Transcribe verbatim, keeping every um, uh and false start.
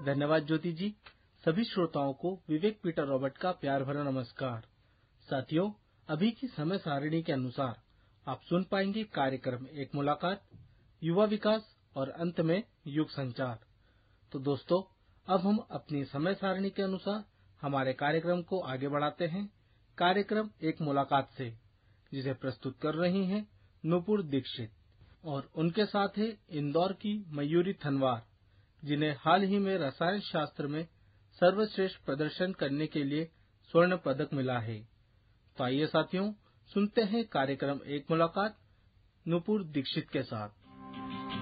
धन्यवाद ज्योति जी। सभी श्रोताओं को विवेक पीटर रॉबर्ट का प्यार भरा नमस्कार। साथियों, अभी की समय सारिणी के अनुसार आप सुन पाएंगे कार्यक्रम एक मुलाकात, युवा विकास और अंत में युग संचार। तो दोस्तों, अब हम अपनी समय सारिणी के अनुसार हमारे कार्यक्रम को आगे बढ़ाते हैं कार्यक्रम एक मुलाकात से, जिसे प्रस्तुत कर रही हैं नूपुर दीक्षित और उनके साथ है इंदौर की मयूरी थनवार, जिन्हें हाल ही में रसायन शास्त्र में सर्वश्रेष्ठ प्रदर्शन करने के लिए स्वर्ण पदक मिला है। तो आइए साथियों, सुनते हैं कार्यक्रम एक मुलाकात नूपुर दीक्षित के साथ।